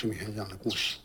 是没有这样的故事。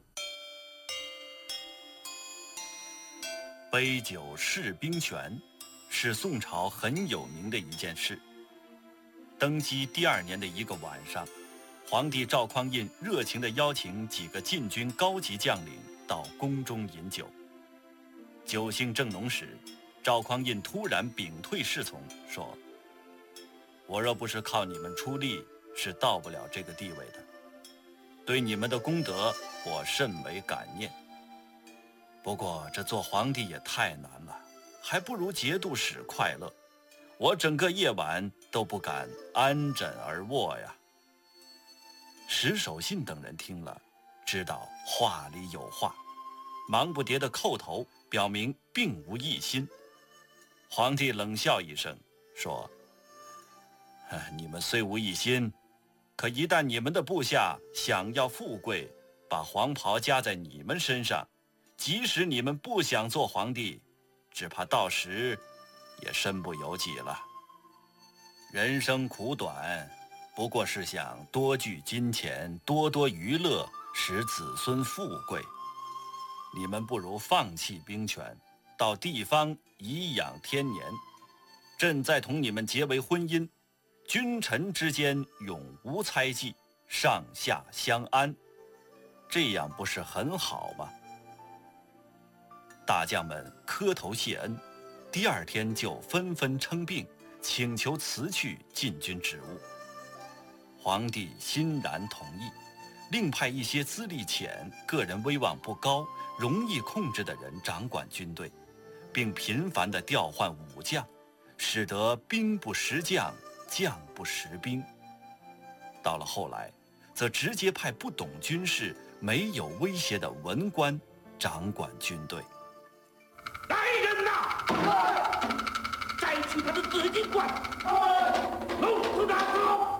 杯酒释兵权是宋朝很有名的一件事。登基第2年的一个晚上，皇帝赵匡胤热情地邀请几个禁军高级将领到宫中饮酒。酒兴正浓时，赵匡胤突然屏退侍从，说：“我若不是靠你们出力，是到不了这个地位的。对你们的功德，我甚为感念。不过这做皇帝也太难了，还不如节度使快乐。我整个夜晚都不敢安枕而卧呀。”石守信等人听了，知道话里有话，忙不迭地叩头，表明并无异心。皇帝冷笑一声，说：“你们虽无异心，可一旦你们的部下想要富贵，把黄袍加在你们身上，即使你们不想做皇帝，只怕到时也身不由己了。人生苦短，不过是想多聚金钱，多多娱乐，使子孙富贵。你们不如放弃兵权，到地方颐养天年。朕再同你们结为婚姻，君臣之间永无猜忌，上下相安，这样不是很好吗？”大将们磕头谢恩，第2天就纷纷称病，请求辞去禁军职务。皇帝欣然同意，另派一些资历浅、个人威望不高、容易控制的人掌管军队，并频繁地调换武将，使得兵不识将，将不识兵。到了后来，则直接派不懂军事、没有威胁的文官掌管军队。 来人呐！摘去他的紫金冠，弄死他！